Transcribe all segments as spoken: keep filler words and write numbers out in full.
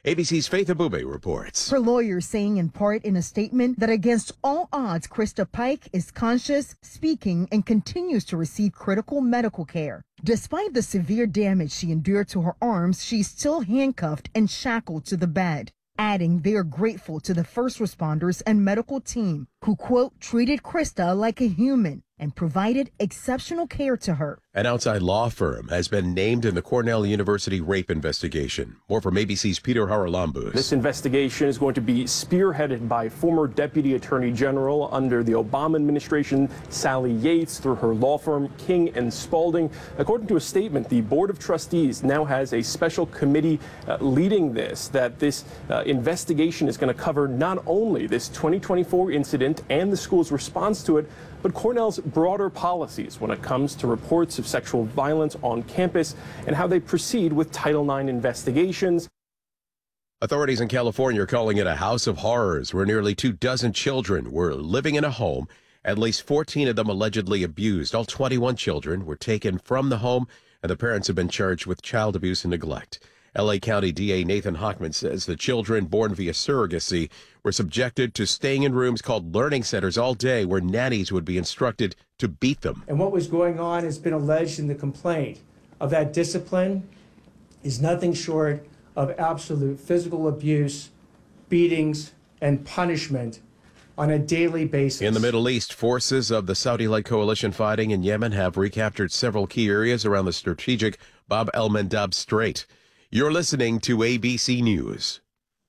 A B C's Faith Abube reports. Her lawyer saying in part in a statement that against all odds, Krista Pike is conscious, speaking, and continues to receive critical medical care. Despite the severe damage she endured to her arms, she's still handcuffed and shackled to the bed. Adding they are grateful to the first responders and medical team who, quote, treated Krista like a human and provided exceptional care to her. An outside law firm has been named in the Cornell University rape investigation. More from A B C's Peter Haralambous. This investigation is going to be spearheaded by former Deputy Attorney General under the Obama administration, Sally Yates, through her law firm, King and Spalding. According to a statement, the Board of Trustees now has a special committee uh, leading this, that this uh, investigation is going to cover not only this twenty twenty-four incident and the school's response to it, but Cornell's broader policies when it comes to reports of sexual violence on campus and how they proceed with Title nine investigations. Authorities in California are calling it a house of horrors where nearly two dozen children were living in a home. At least fourteen of them allegedly abused. All twenty-one children were taken from the home, and the parents have been charged with child abuse and neglect. L A County D A Nathan Hochman says the children born via surrogacy were subjected to staying in rooms called learning centers all day where nannies would be instructed to beat them. And what was going on has been alleged in the complaint of that discipline is nothing short of absolute physical abuse, beatings, and punishment on a daily basis. In the Middle East, forces of the Saudi-led coalition fighting in Yemen have recaptured several key areas around the strategic Bab el-Mandab Strait. You're listening to A B C News.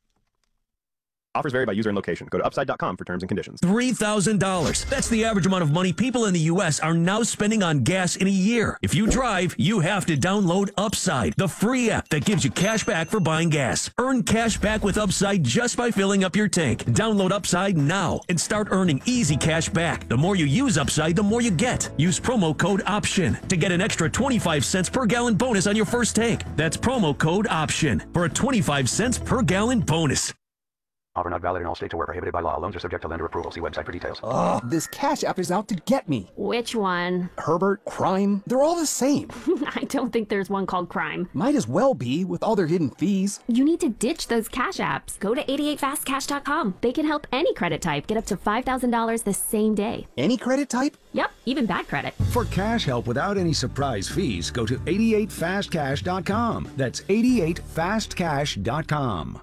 Offers vary by user and location. Go to upside dot com for terms and conditions. three thousand dollars. That's the average amount of money people in the U S are now spending on gas in a year. If you drive, you have to download Upside, the free app that gives you cash back for buying gas. Earn cash back with Upside just by filling up your tank. Download Upside now and start earning easy cash back. The more you use Upside, the more you get. Use promo code OPTION to get an extra twenty-five cents per gallon bonus on your first tank. That's promo code OPTION for a twenty-five cents per gallon bonus. Offer not valid in all states or where prohibited by law. Loans are subject to lender approval. See website for details. Ugh, this Cash App is out to get me. Which one? Herbert, Crime, they're all the same. I don't think there's one called Crime. Might as well be with all their hidden fees. You need to ditch those Cash Apps. Go to eighty-eight fast cash dot com. They can help any credit type get up to five thousand dollars the same day. Any credit type? Yep, even bad credit. For cash help without any surprise fees, go to eighty-eight fast cash dot com. That's eighty-eight fast cash dot com.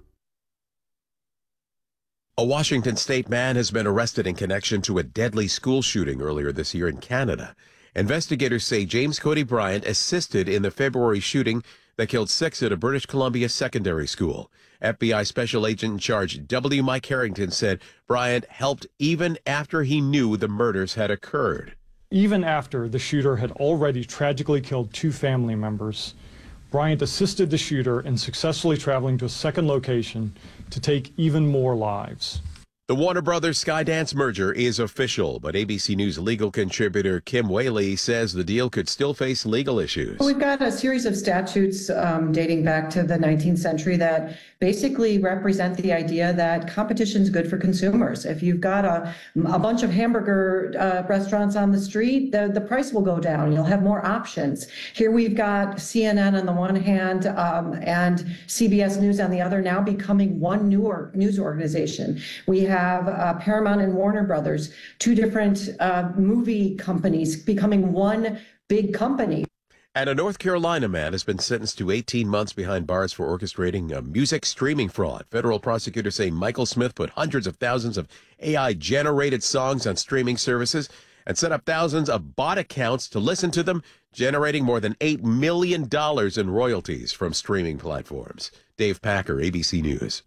A Washington state man has been arrested in connection to a deadly school shooting earlier this year in Canada. Investigators say James Cody Bryant assisted in the February shooting that killed six at a British Columbia secondary school. F B I Special Agent in Charge W. Mike Harrington said Bryant helped even after he knew the murders had occurred. Even after the shooter had already tragically killed two family members, Bryant assisted the shooter in successfully traveling to a second location to take even more lives. The Warner Brothers Skydance merger is official, but A B C News legal contributor Kim Whaley says the deal could still face legal issues. We've got a series of statutes um, dating back to the nineteenth century that basically represent the idea that competition is good for consumers. If you've got a, a bunch of hamburger uh, restaurants on the street, the, the price will go down. You'll have more options. Here we've got C N N on the one hand um, and C B S News on the other, now becoming one new or, news organization. We have have uh, Paramount and Warner Brothers, two different uh, movie companies becoming one big company. And a North Carolina man has been sentenced to eighteen months behind bars for orchestrating a music streaming fraud. Federal prosecutors say Michael Smith put hundreds of thousands of A I-generated songs on streaming services and set up thousands of bot accounts to listen to them, generating more than eight million dollars in royalties from streaming platforms. Dave Packer, A B C News.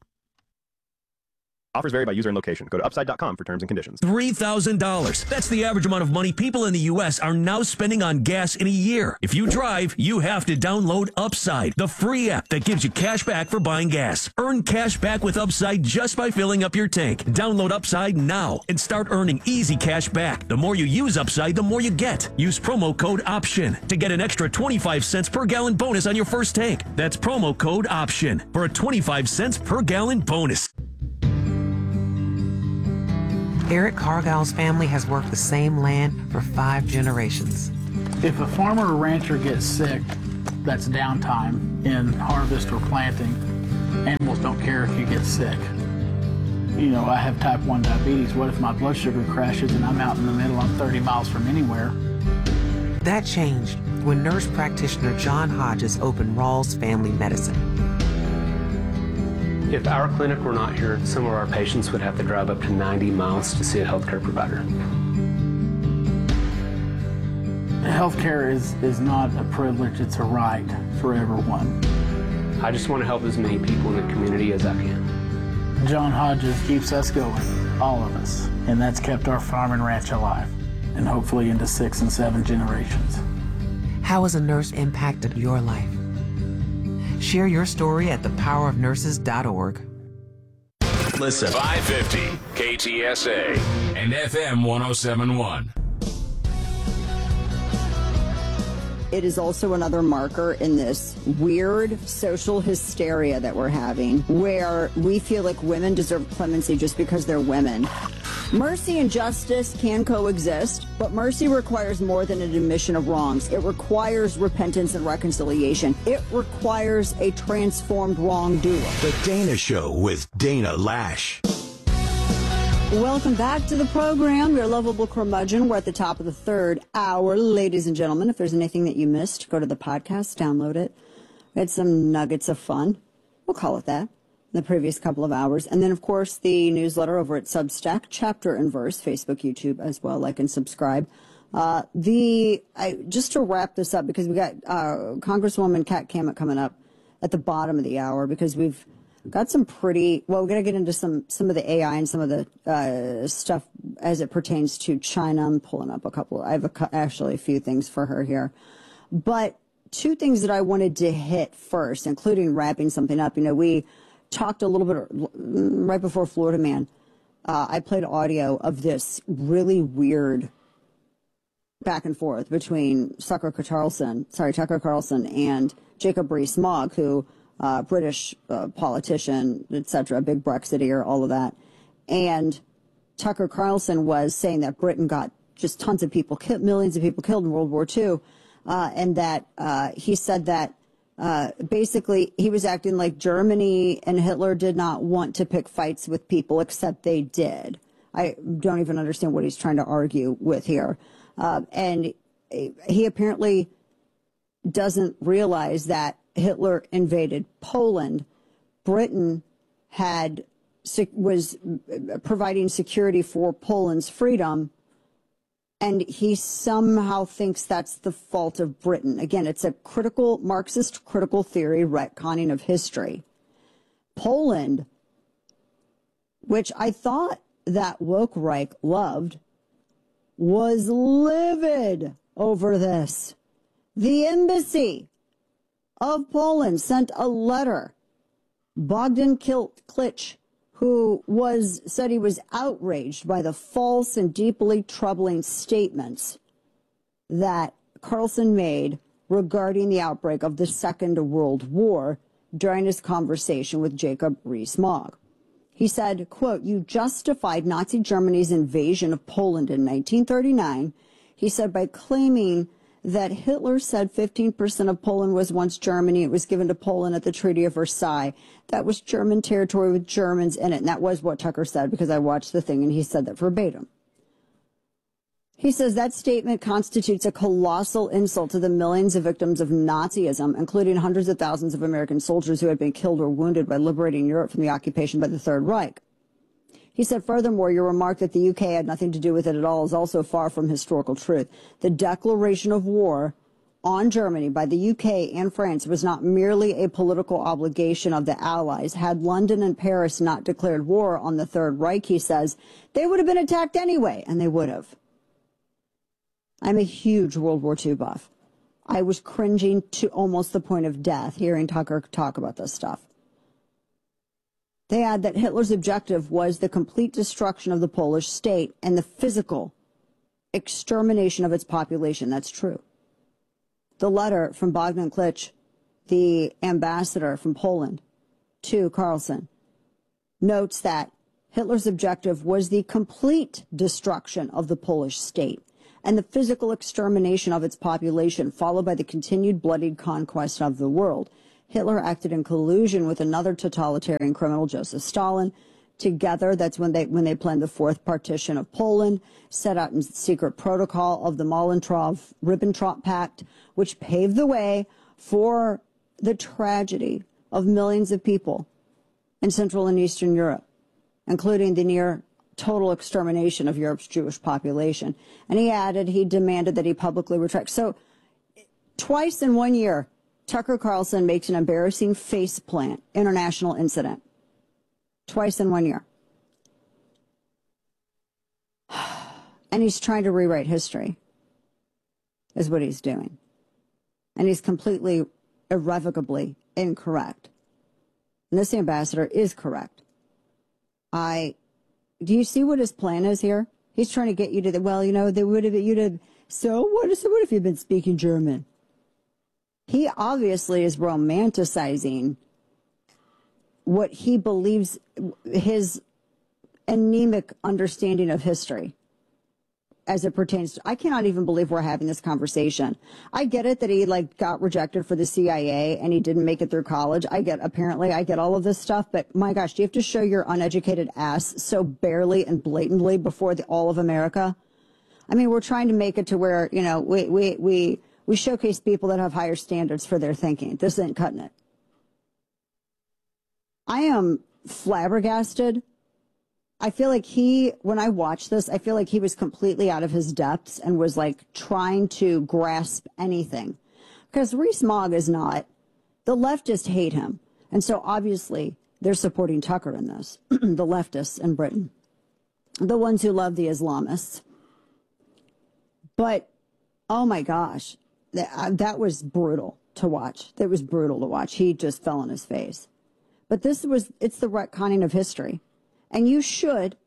Offers vary by user and location. Go to upside dot com for terms and conditions. three thousand dollars. That's the average amount of money people in the U S are now spending on gas in a year. If you drive, you have to download Upside, the free app that gives you cash back for buying gas. Earn cash back with Upside just by filling up your tank. Download Upside now and start earning easy cash back. The more you use Upside, the more you get. Use promo code OPTION to get an extra twenty-five cents per gallon bonus on your first tank. That's promo code OPTION for a twenty-five cents per gallon bonus. Eric Cargill's family has worked the same land for five generations. If a farmer or rancher gets sick, that's downtime in harvest or planting. Animals don't care if you get sick. You know, I have type one diabetes. What if my blood sugar crashes and I'm out in the middle, I'm thirty miles from anywhere? That changed when nurse practitioner John Hodges opened Rawls Family Medicine. If our clinic were not here, some of our patients would have to drive up to ninety miles to see a healthcare provider. Healthcare is, is not a privilege, it's a right for everyone. I just want to help as many people in the community as I can. John Hodges keeps us going, all of us, and that's kept our farm and ranch alive, and hopefully into six and seven generations. How has a nurse impacted your life? Share your story at the power of nurses dot org. Listen. five fifty K T S A and F M one oh seven point one. It is also another marker in this weird social hysteria that we're having, where we feel like women deserve clemency just because they're women. Mercy and justice can coexist, but mercy requires more than an admission of wrongs. It requires repentance and reconciliation. It requires a transformed wrongdoer. The Dana Show with Dana Lash. Welcome back to the program. Your lovable curmudgeon. We're at the top of the third hour. Ladies and gentlemen, if there's anything that you missed, go to the podcast, download it. We had some nuggets of fun. We'll call it that. In the previous couple of hours. And then, of course, the newsletter over at Substack, Chapter and Verse, Facebook, YouTube as well. Like and subscribe. Uh, the I, just to wrap this up, because we got uh, Congresswoman Kat Kammett coming up at the bottom of the hour, because we've got some pretty, well, we're going to get into some, some of the A I and some of the uh, stuff as it pertains to China. I'm pulling up a couple. I have a, actually a few things for her here. But two things that I wanted to hit first, including wrapping something up. You know, we talked a little bit right before Florida Man. Uh, I played audio of this really weird back and forth between Tucker Carlson, sorry, Tucker Carlson and Jacob Rees-Mogg, who uh, British uh, politician, et cetera, big Brexiteer, all of that. And Tucker Carlson was saying that Britain got just tons of people, killed, millions of people killed in World War Two, uh, and that uh, he said that Uh, basically, he was acting like Germany and Hitler did not want to pick fights with people, except they did. I don't even understand what he's trying to argue with here. Uh, and he apparently doesn't realize that Hitler invaded Poland. Britain had was providing security for Poland's freedom. And he somehow thinks that's the fault of Britain. Again, it's a critical, Marxist critical theory retconning of history. Poland, which I thought that woke Reich loved, was livid over this. The embassy of Poland sent a letter. Bogdan Klitsch, who was said he was outraged by the false and deeply troubling statements that Carlson made regarding the outbreak of the Second World War during his conversation with Jacob Rees-Mogg. He said, quote, "You justified Nazi Germany's invasion of Poland in nineteen thirty-nine, he said, by claiming that Hitler said fifteen percent of Poland was once Germany. It was given to Poland at the Treaty of Versailles. That was German territory with Germans in it." And that was what Tucker said, because I watched the thing and he said that verbatim. He says that statement constitutes a colossal insult to the millions of victims of Nazism, including hundreds of thousands of American soldiers who had been killed or wounded by liberating Europe from the occupation by the Third Reich. He said, furthermore, your remark that the U K had nothing to do with it at all is also far from historical truth. The declaration of war on Germany by the U K and France was not merely a political obligation of the Allies. Had London and Paris not declared war on the Third Reich, he says, they would have been attacked anyway, and they would have. I'm a huge World War Two buff. I was cringing to almost the point of death hearing Tucker talk about this stuff. They add that Hitler's objective was the complete destruction of the Polish state and the physical extermination of its population. That's true. The letter from Bogdan Klitsch, the ambassador from Poland, to Carlson, notes that Hitler's objective was the complete destruction of the Polish state and the physical extermination of its population, followed by the continued bloodied conquest of the world. Hitler acted in collusion with another totalitarian criminal, Joseph Stalin. Together, that's when they when they planned the fourth partition of Poland, set out in secret protocol of the Molotov-Ribbentrop Pact, which paved the way for the tragedy of millions of people in Central and Eastern Europe, including the near total extermination of Europe's Jewish population. And he added, he demanded that he publicly retract. So twice in one year, Tucker Carlson makes an embarrassing faceplant international incident. Twice in one year. And he's trying to rewrite history, is what he's doing. And he's completely, irrevocably incorrect. And this ambassador is correct. I, do you see what his plan is here? He's trying to get you to the, well, you know, they would have, you'd have, so what, so what if you've been speaking German? He obviously is romanticizing what he believes, his anemic understanding of history as it pertains to, I cannot even believe we're having this conversation. I get it that he like got rejected for the C I A and he didn't make it through college. I get, apparently I get all of this stuff, but my gosh, do you have to show your uneducated ass so barely and blatantly before the, all of America? I mean, we're trying to make it to where, you know, we, we, we, we showcase people that have higher standards for their thinking. This ain't cutting it. I am flabbergasted. I feel like he, when I watched this, I feel like he was completely out of his depths and was like trying to grasp anything. Because Rees-Mogg is not. The leftists hate him. And so obviously they're supporting Tucker in this. The leftists in Britain. The ones who love the Islamists. But, oh my gosh, that, that was brutal to watch. That was brutal to watch. He just fell on his face. But this was, it's the retconning of history. And you should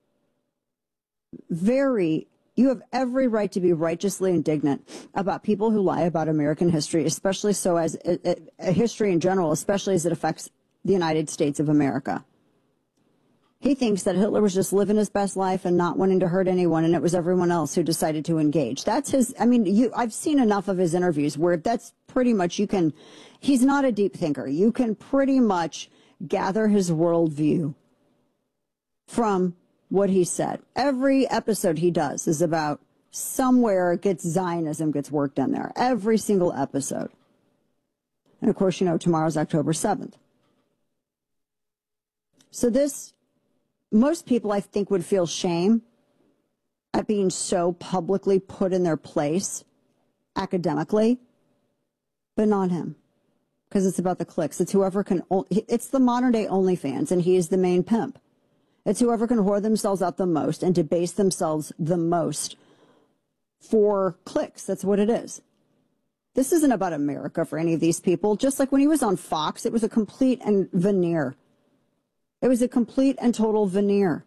very, you have every right to be righteously indignant about people who lie about American history, especially so as a, a, a history in general, especially as it affects the United States of America. He thinks that Hitler was just living his best life and not wanting to hurt anyone, and it was everyone else who decided to engage. That's his, I mean, you, I've seen enough of his interviews where that's pretty much, you can, he's not a deep thinker. You can pretty much gather his worldview from what he said. Every episode he does is about somewhere gets Zionism gets worked in there. Every single episode. And of course, you know, tomorrow's October seventh. So this, most people I think would feel shame at being so publicly put in their place academically, but not him. Because it's about the clicks. It's whoever can, it's the modern day OnlyFans, and he is the main pimp. It's whoever can whore themselves out the most and debase themselves the most for clicks. That's what it is. This isn't about America for any of these people. Just like when he was on Fox, it was a complete and veneer. It was a complete and total veneer.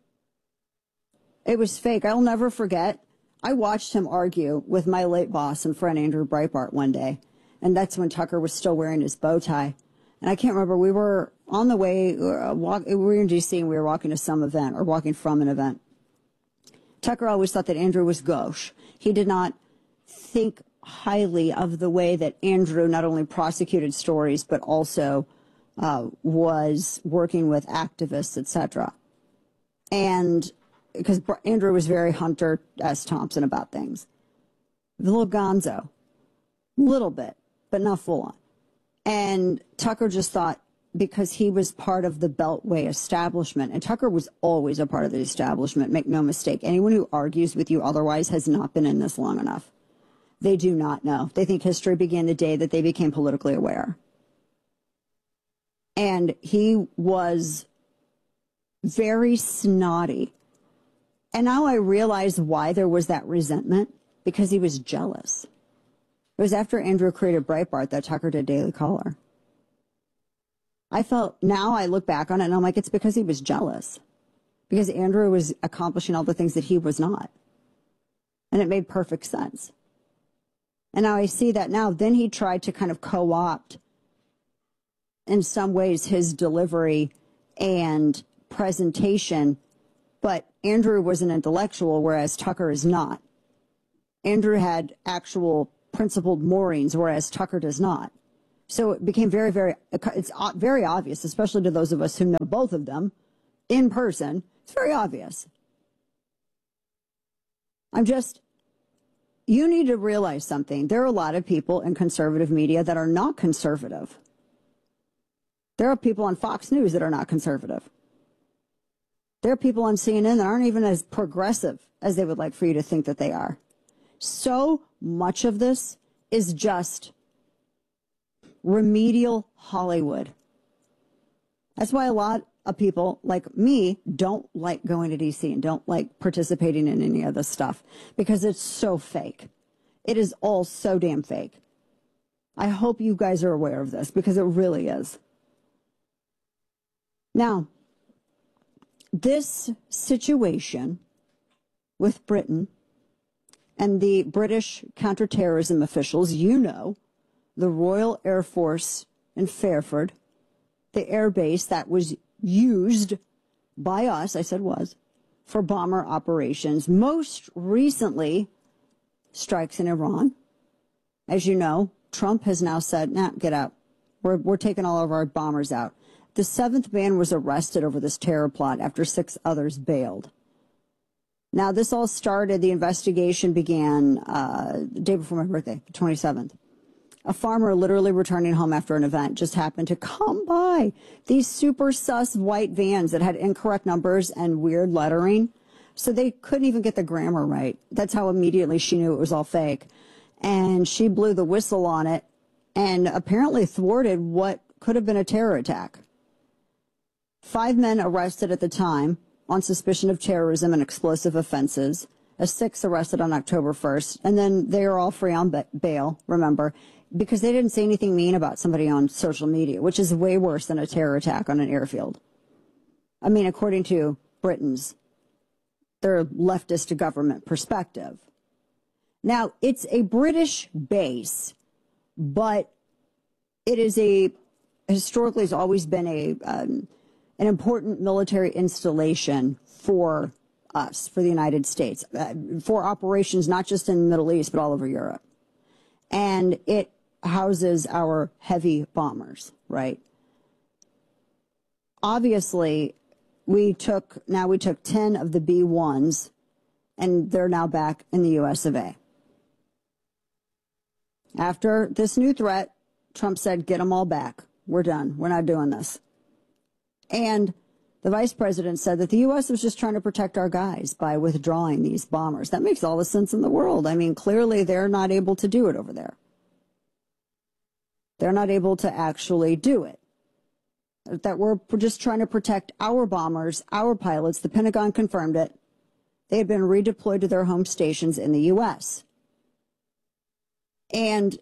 It was fake. I'll never forget. I watched him argue with my late boss and friend Andrew Breitbart one day. And that's when Tucker was still wearing his bow tie. And I can't remember, we were on the way, uh, walk, we were in D C and we were walking to some event or walking from an event. Tucker always thought that Andrew was gauche. He did not think highly of the way that Andrew not only prosecuted stories, but also uh, was working with activists, et cetera. And because Andrew was very Hunter S. Thompson about things. A little gonzo. Little bit, but not full on. And Tucker just thought, because he was part of the Beltway establishment, and Tucker was always a part of the establishment, make no mistake. Anyone who argues with you otherwise has not been in this long enough. They do not know. They think history began the day that they became politically aware. And he was very snotty. And now I realize why there was that resentment, because he was jealous. It was after Andrew created Breitbart that Tucker did Daily Caller. I felt, now I look back on it and I'm like, it's because he was jealous. Because Andrew was accomplishing all the things that he was not. And it made perfect sense. And now I see that now. Then he tried to kind of co-opt, in some ways, his delivery and presentation. But Andrew was an intellectual, whereas Tucker is not. Andrew had actual principled moorings, whereas Tucker does not. So it became very, very, it's very obvious, especially to those of us who know both of them in person. It's very obvious. I'm just, you need to realize something. There are a lot of people in conservative media that are not conservative. There are people on Fox News that are not conservative. There are people on C N N that aren't even as progressive as they would like for you to think that they are. So much of this is just remedial Hollywood. That's why a lot of people like me don't like going to D C and don't like participating in any of this stuff because it's so fake. It is all so damn fake. I hope you guys are aware of this because it really is. Now, this situation with Britain and the British counterterrorism officials, you know, the Royal Air Force in Fairford, the air base that was used by us, I said was, for bomber operations. Most recently, strikes in Iran. As you know, Trump has now said, nah, get out. We're, we're taking all of our bombers out. The seventh man was arrested over this terror plot after six others bailed. Now, this all started, the investigation began uh, the day before my birthday, the twenty-seventh. A farmer literally returning home after an event just happened to come by these super sus white vans that had incorrect numbers and weird lettering. So they couldn't even get the grammar right. That's how immediately she knew it was all fake. And she blew the whistle on it and apparently thwarted what could have been a terror attack. Five men arrested at the time on suspicion of terrorism and explosive offenses. A sixth arrested on October first. And then they are all free on bail, remember, because they didn't say anything mean about somebody on social media, which is way worse than a terror attack on an airfield. I mean, according to Britain's, their leftist government perspective. Now, it's a British base, but it is a, historically has always been a, um, an important military installation for us, for the United States, uh, for operations not just in the Middle East, but all over Europe. And it houses our heavy bombers, right? Obviously, we took, now we took ten of the B ones, and they're now back in the U S of A. After this new threat, Trump said, get them all back. We're done. We're not doing this. And the vice president said that the U S was just trying to protect our guys by withdrawing these bombers. That makes all the sense in the world. I mean, clearly they're not able to do it over there. They're not able to actually do it. That we're just trying to protect our bombers, our pilots. The Pentagon confirmed it. They had been redeployed to their home stations in the U S. And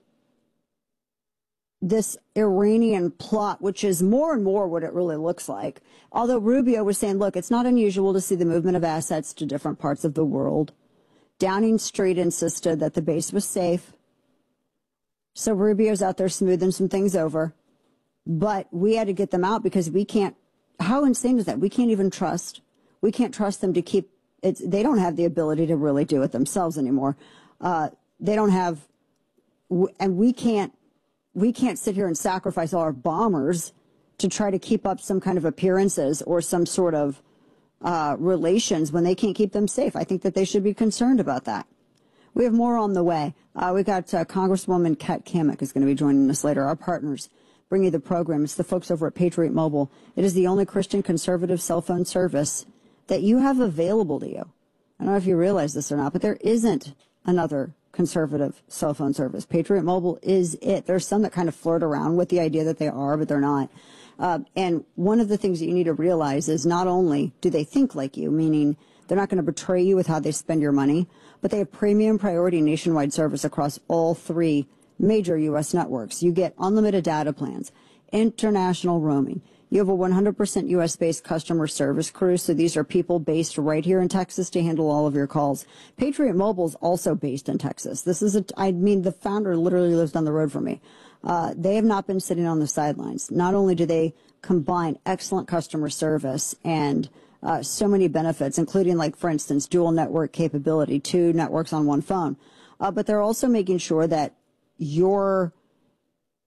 this Iranian plot, which is more and more what it really looks like. Although Rubio was saying, look, it's not unusual to see the movement of assets to different parts of the world. Downing Street insisted that the base was safe. So Rubio's out there smoothing some things over. But we had to get them out because we can't, how insane is that? We can't even trust, we can't trust them to keep, it's, they don't have the ability to really do it themselves anymore. Uh, they don't have, and we can't, we can't sit here and sacrifice all our bombers to try to keep up some kind of appearances or some sort of uh, relations when they can't keep them safe. I think that they should be concerned about that. We have more on the way. Uh, we got uh, Congresswoman Kat Cammack is going to be joining us later. Our partners bring you the program. It's the folks over at Patriot Mobile. It is the only Christian conservative cell phone service that you have available to you. I don't know if you realize this or not, but there isn't another conservative cell phone service. Patriot Mobile is it. There's some that kind of flirt around with the idea that they are, but they're not. Uh, and one of the things that you need to realize is not only do they think like you, meaning they're not going to betray you with how they spend your money, but they have premium priority nationwide service across all three major U S networks. You get unlimited data plans, international roaming. You have a one hundred percent U S-based customer service crew, so these are people based right here in Texas to handle all of your calls. Patriot Mobile is also based in Texas. This is a, I mean, the founder literally lives down the road from me. Uh, they have not been sitting on the sidelines. Not only do they combine excellent customer service and uh, so many benefits, including, like, for instance, dual network capability, two networks on one phone, uh, but they're also making sure that your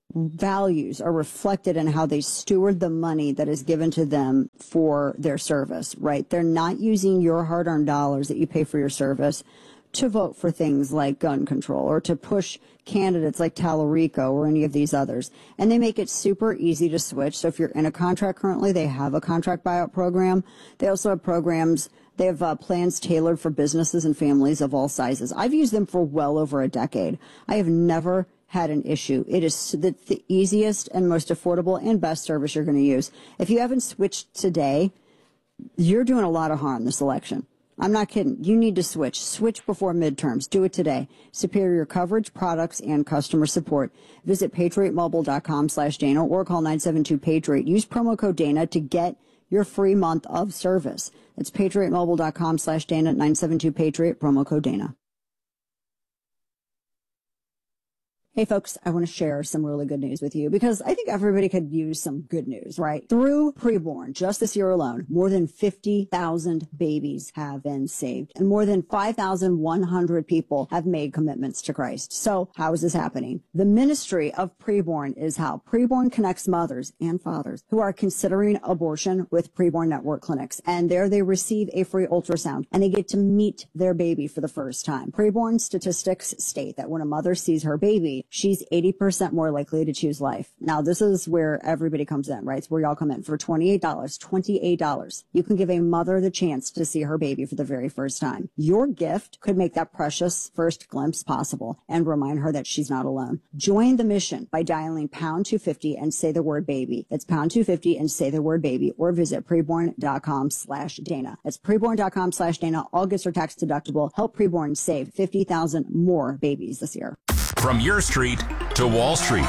values are reflected in how they steward the money that is given to them for their service, right? They're not using your hard-earned dollars that you pay for your service to vote for things like gun control or to push candidates like Tallarico or any of these others. And they make it super easy to switch. So if you're in a contract currently, they have a contract buyout program. They also have programs, they have uh, plans tailored for businesses and families of all sizes. I've used them for well over a decade. I have never had an issue. It is the, the easiest and most affordable and best service you're going to use. If you haven't switched today, you're doing a lot of harm this election. I'm not kidding. You need to switch. Switch before midterms. Do it today. Superior coverage, products, and customer support. Visit patriot mobile dot com slash Dana or call nine seven two Patriot. Use promo code Dana to get your free month of service. It's patriot mobile dot com slash Dana, nine seven two Patriot, promo code Dana. Hey folks, I want to share some really good news with you because I think everybody could use some good news, right? Through Preborn, just this year alone, more than fifty thousand babies have been saved and more than five thousand one hundred people have made commitments to Christ. So how is this happening? The ministry of Preborn is how Preborn connects mothers and fathers who are considering abortion with Preborn Network clinics. And there they receive a free ultrasound and they get to meet their baby for the first time. Preborn statistics state that when a mother sees her baby, she's eighty percent more likely to choose life. Now, this is where everybody comes in, right? It's where y'all come in. For twenty-eight dollars, twenty-eight dollars, you can give a mother the chance to see her baby for the very first time. Your gift could make that precious first glimpse possible and remind her that she's not alone. Join the mission by dialing pound two fifty and say the word baby. That's pound two fifty and say the word baby, or visit preborn dot com slash Dana. That's preborn dot com slash Dana. All gifts are tax deductible. Help Preborn save fifty thousand more babies this year. From your street to Wall Street.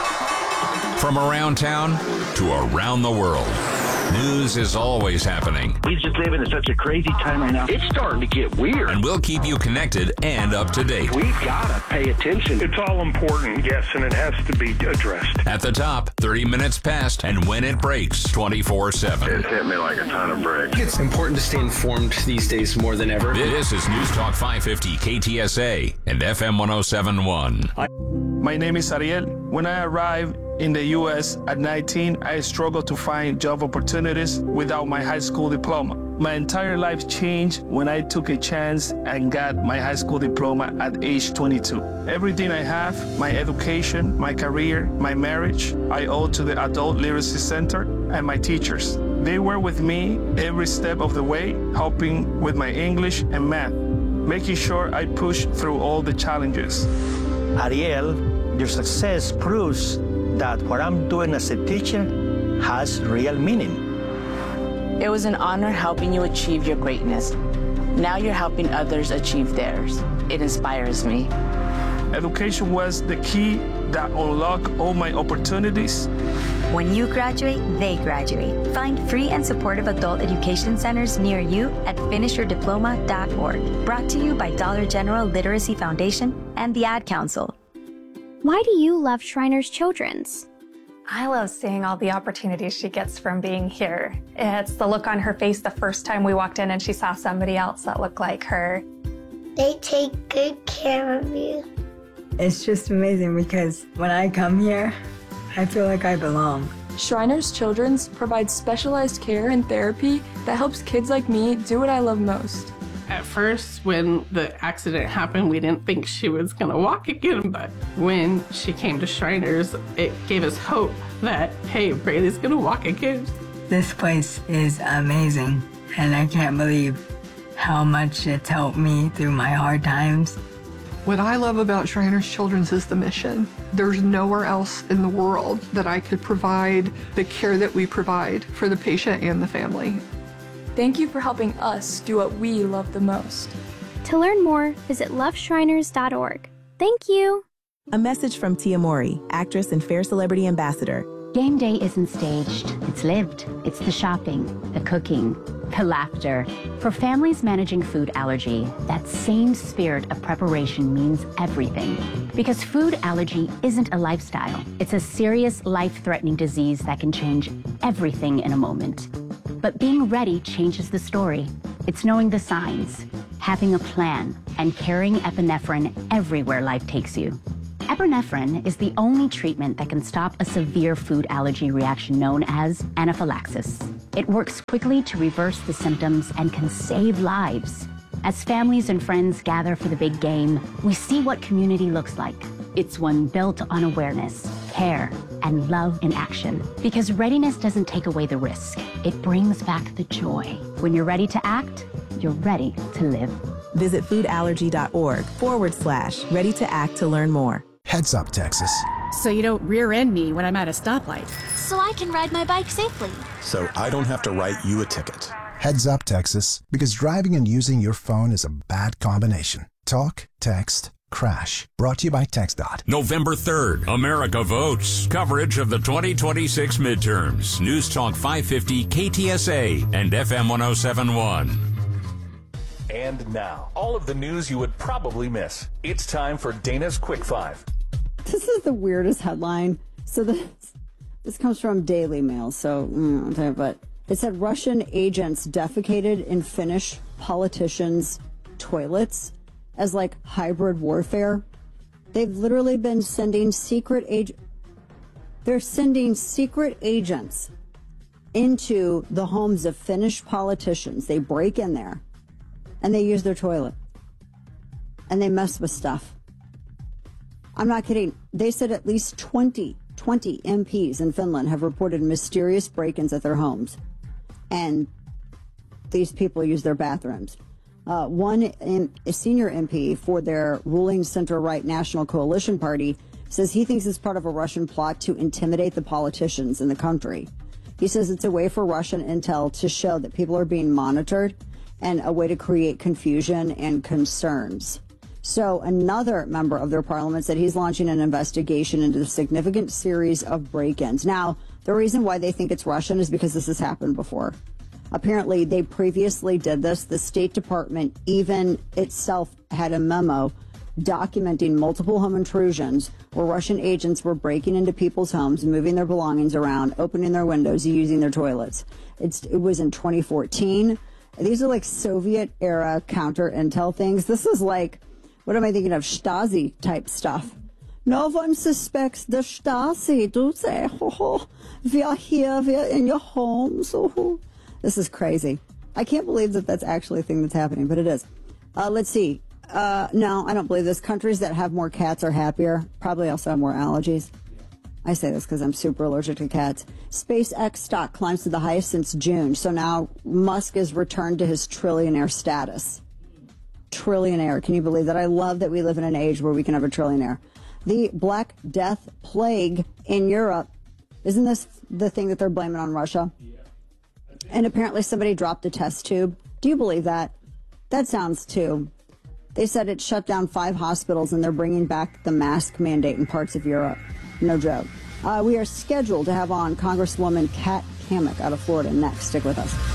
From around town to around the world. News is always happening. We just live in such a crazy time right now. It's starting to get weird. And we'll keep you connected and up to date. We've got to pay attention. It's all important, yes, and it has to be addressed. At the top, thirty minutes past, and when it breaks, twenty-four seven. It hit me like a ton of bricks. It's important to stay informed these days more than ever. This is News Talk five fifty K T S A and F M one oh seven point one. My name is Ariel. When I arrived in the U S at nineteen, I struggled to find job opportunities without my high school diploma. My entire life changed when I took a chance and got my high school diploma at age twenty-two. Everything I have, my education, my career, my marriage, I owe to the Adult Literacy Center and my teachers. They were with me every step of the way, helping with my English and math, making sure I pushed through all the challenges. Ariel, your success proves that what I'm doing as a teacher has real meaning. It was an honor helping you achieve your greatness. Now you're helping others achieve theirs. It inspires me. Education was the key that unlocked all my opportunities. When you graduate, they graduate. Find free and supportive adult education centers near you at finish your diploma dot org. Brought to you by Dollar General Literacy Foundation and the Ad Council. Why do you love Shriners Children's? I love seeing all the opportunities she gets from being here. It's the look on her face the first time we walked in and she saw somebody else that looked like her. They take good care of you. It's just amazing because when I come here, I feel like I belong. Shriners Children's provides specialized care and therapy that helps kids like me do what I love most. At first, when the accident happened, we didn't think she was gonna walk again, but when she came to Shriners, it gave us hope that, hey, Braylee's gonna walk again. This place is amazing, and I can't believe how much it's helped me through my hard times. What I love about Shriners Children's is the mission. There's nowhere else in the world that I could provide the care that we provide for the patient and the family. Thank you for helping us do what we love the most. To learn more, visit love shriners dot org. Thank you. A message from Tia Mowry, actress and Fair Celebrity Ambassador. Game day isn't staged, it's lived. It's the shopping, the cooking, the laughter. For families managing food allergy, that same spirit of preparation means everything. Because food allergy isn't a lifestyle. It's a serious, life-threatening disease that can change everything in a moment. But being ready changes the story. It's knowing the signs, having a plan, and carrying epinephrine everywhere life takes you. Epinephrine is the only treatment that can stop a severe food allergy reaction known as anaphylaxis. It works quickly to reverse the symptoms and can save lives. As families and friends gather for the big game, we see what community looks like. It's one built on awareness, care, and love in action. Because readiness doesn't take away the risk. It brings back the joy. When you're ready to act, you're ready to live. Visit foodallergy.org forward slash ready to act to learn more. Heads up, Texas. So you don't rear end me when I'm at a stoplight. So I can ride my bike safely. So I don't have to write you a ticket. Heads up, Texas, because driving and using your phone is a bad combination. Talk, text, crash. Brought to you by TxDOT. November third, America votes. Coverage of the twenty twenty-six midterms. News Talk five fifty K T S A and F M one oh seven point one. And now, all of the news you would probably miss. It's time for Dana's Quick Five. This is the weirdest headline. So this, this comes from Daily Mail. So, mm, I'll tell you, but it said Russian agents defecated in Finnish politicians' toilets as like hybrid warfare. They've literally been sending secret ag- They're sending secret agents into the homes of Finnish politicians. They break in there and they use their toilet and they mess with stuff. I'm not kidding. They said at least twenty, twenty M Ps in Finland have reported mysterious break-ins at their homes. And these people use their bathrooms. Uh, one in, a senior M P for their ruling center-right National Coalition Party says he thinks it's part of a Russian plot to intimidate the politicians in the country. He says it's a way for Russian intel to show that people are being monitored and a way to create confusion and concerns. So another member of their parliament said he's launching an investigation into the significant series of break-ins. Now, the reason why they think it's Russian is because this has happened before. Apparently, they previously did this. The State Department even itself had a memo documenting multiple home intrusions where Russian agents were breaking into people's homes, moving their belongings around, opening their windows, using their toilets. It's, it was in twenty fourteen. These are like Soviet-era counter-intel things. This is like, what am I thinking of? Stasi-type stuff. No one suspects the Stasi, do they? We are here, we are in your homes. This is crazy. I can't believe that that's actually a thing that's happening, but it is. Uh, let's see. Uh, no, I don't believe this. Countries that have more cats are happier. Probably also have more allergies. I say this because I'm super allergic to cats. SpaceX stock climbs to the highest since June. So now Musk is returned to his trillionaire status. Trillionaire. Can you believe that? I love that we live in an age where we can have a trillionaire. The Black Death plague in Europe. Isn't this the thing that they're blaming on Russia? And apparently somebody dropped a test tube. Do you believe that? That sounds too. They said it shut down five hospitals and they're bringing back the mask mandate in parts of Europe. No joke. Uh, we are scheduled to have on Congresswoman Kat Cammack out of Florida next. Stick with us.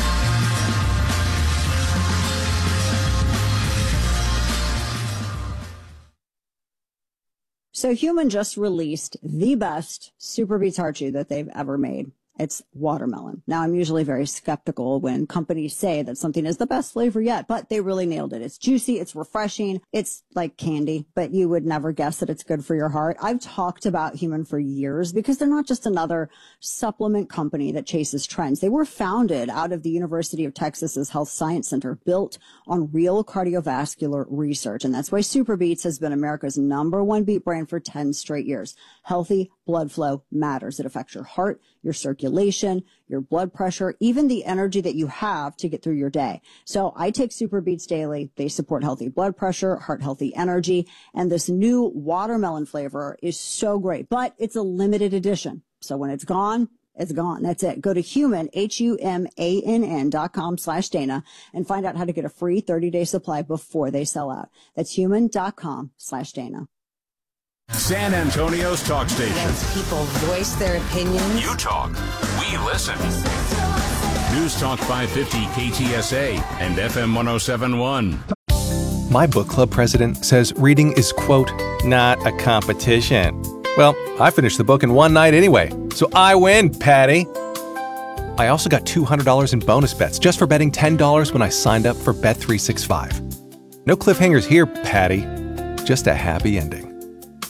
So Human just released the best Super Beets Heart Chew that they've ever made. It's watermelon. Now, I'm usually very skeptical when companies say that something is the best flavor yet, but they really nailed it. It's juicy. It's refreshing. It's like candy, but you would never guess that it's good for your heart. I've talked about Human for years because they're not just another supplement company that chases trends. They were founded out of the University of Texas's Health Science Center, built on real cardiovascular research. And that's why Super Beets has been America's number one beet brand for ten straight years. Healthy blood flow matters. It affects your heart, your circulation, your blood pressure, even the energy that you have to get through your day. So I take Super Beets daily. They support healthy blood pressure, heart healthy energy, and this new watermelon flavor is so great, but it's a limited edition. So when it's gone, it's gone. That's it. Go to Human, H U M A N N dot com slash Dana and find out how to get a free thirty day supply before they sell out. That's human dot com slash Dana. San Antonio's talk station. As people voice their opinions. You talk, we listen. News Talk five fifty K T S A and F M one oh seven point one. My book club president says reading is, quote, not a competition. Well, I finished the book in one night anyway, so I win, Patty. I also got two hundred dollars in bonus bets just for betting ten dollars when I signed up for Bet three sixty-five. No cliffhangers here, Patty. Just a happy ending.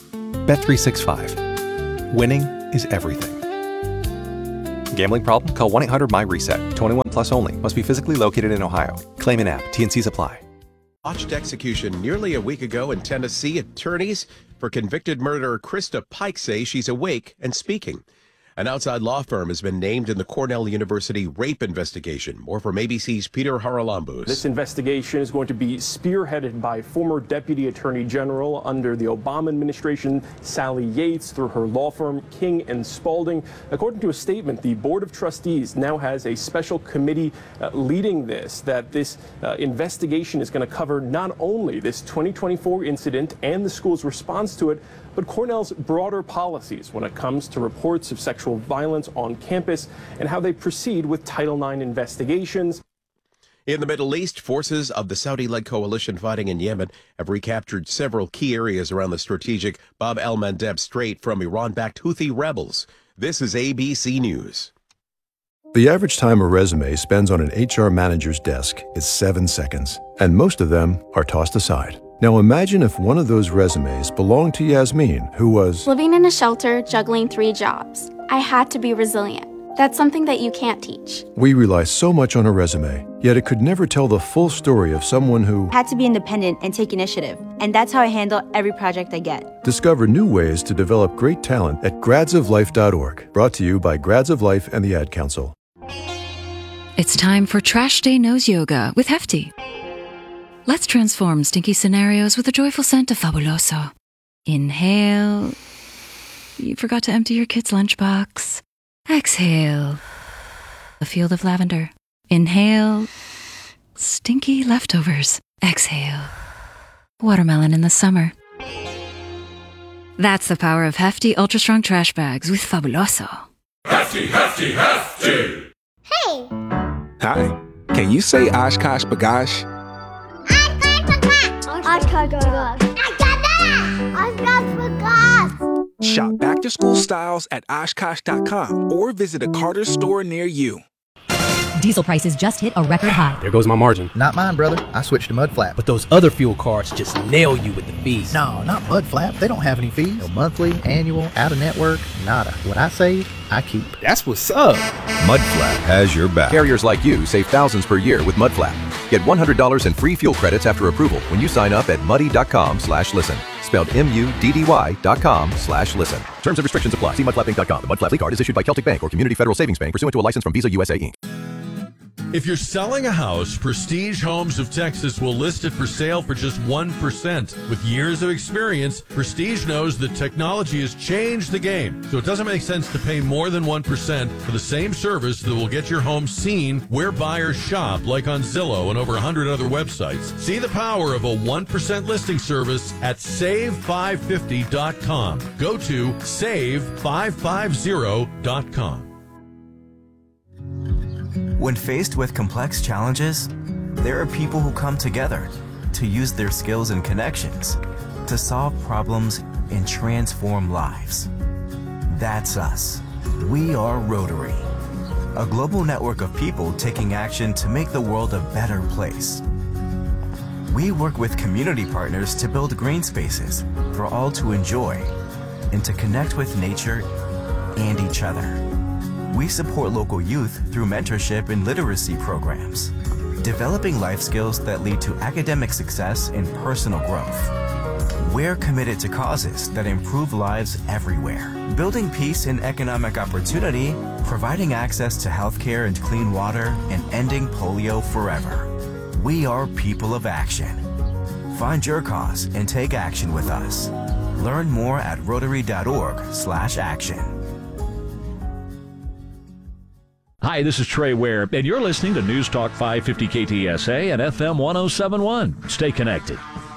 Bet three sixty-five. Winning is everything. Gambling problem? Call one eight hundred my reset. twenty-one plus only. Must be physically located in Ohio. Claim in app. T and Cs apply. Botched execution nearly a week ago in Tennessee. Attorneys for convicted murderer Krista Pike say she's awake and speaking. An outside law firm has been named in the Cornell University rape investigation. More from A B C's Peter Haralambous. This investigation is going to be spearheaded by former Deputy Attorney General under the Obama administration, Sally Yates, through her law firm King and Spalding. According to a statement, the Board of Trustees now has a special committee uh, leading this, that this uh, investigation is going to cover not only this twenty twenty-four incident and the school's response to it, but Cornell's broader policies when it comes to reports of sexual violence on campus and how they proceed with Title nine investigations. In the Middle East, forces of the Saudi-led coalition fighting in Yemen have recaptured several key areas around the strategic Bab el-Mandeb Strait from Iran-backed Houthi rebels. This is A B C News. The average time a resume spends on an H R manager's desk is seven seconds, and most of them are tossed aside. Now imagine if one of those resumes belonged to Yasmin, who was living in a shelter, juggling three jobs. I had to be resilient. That's something that you can't teach. We rely so much on a resume, yet it could never tell the full story of someone who had to be independent and take initiative. And that's how I handle every project I get. Discover new ways to develop great talent at grads of life dot org. Brought to you by Grads of Life and the Ad Council. It's time for Trash Day Nose Yoga with Hefty. Let's transform stinky scenarios with a joyful scent of Fabuloso. Inhale. You forgot to empty your kid's lunchbox. Exhale. A field of lavender. Inhale. Stinky leftovers. Exhale. Watermelon in the summer. That's the power of Hefty Ultra Strong Trash Bags with Fabuloso. Hefty, Hefty, Hefty! Hey! Hi. Can you say Oshkosh B'gosh? Shop back-to-school styles at Oshkosh dot com or visit a Carter's store near you. Diesel prices just hit a record high. There goes my margin. Not mine, brother. I switched to Mudflap. But those other fuel cards just nail you with the fees. No, not Mudflap. They don't have any fees. No monthly, annual, out-of-network, nada. What I save, I keep. That's what's up. Mudflap has your back. Carriers like you save thousands per year with Mudflap. Get one hundred dollars in free fuel credits after approval when you sign up at muddy.com slash listen. Spelled M-U-D-D-Y dot com slash listen. Terms and restrictions apply. See mudflap inc dot com. The Mudflap card is issued by Celtic Bank or Community Federal Savings Bank pursuant to a license from Visa U S A Incorporated. If you're selling a house, Prestige Homes of Texas will list it for sale for just one percent. With years of experience, Prestige knows that technology has changed the game, so it doesn't make sense to pay more than one percent for the same service that will get your home seen where buyers shop, like on Zillow and over one hundred other websites. See the power of a one percent listing service at save five fifty dot com. Go to save five fifty dot com. When faced with complex challenges, there are people who come together to use their skills and connections to solve problems and transform lives. That's us. We are Rotary, a global network of people taking action to make the world a better place. We work with community partners to build green spaces for all to enjoy and to connect with nature and each other. We support local youth through mentorship and literacy programs, developing life skills that lead to academic success and personal growth. We're committed to causes that improve lives everywhere, building peace and economic opportunity, providing access to healthcare and clean water, and ending polio forever. We are people of action. Find your cause and take action with us. Learn more at rotary dot org slash action. Hi, this is Trey Ware, and you're listening to News Talk five fifty K T S A and F M one oh seven point one. Stay connected.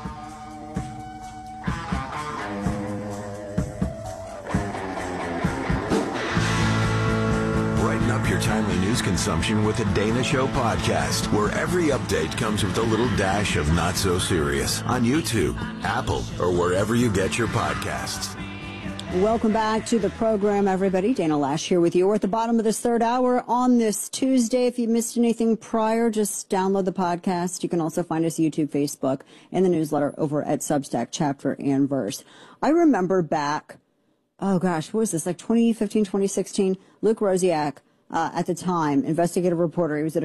Brighten up your timely news consumption with the Dana Show podcast, where every update comes with a little dash of not so serious on YouTube, Apple, or wherever you get your podcasts. Welcome back to the program, everybody. Dana Lash here with you. We're at the bottom of this third hour on this Tuesday. If you missed anything prior, just download the podcast. You can also find us YouTube, Facebook, and the newsletter over at Substack, Chapter and Verse. I remember back, oh gosh, what was this, like twenty fifteen, twenty sixteen? Luke Rosiak, uh, at the time, investigative reporter. He was at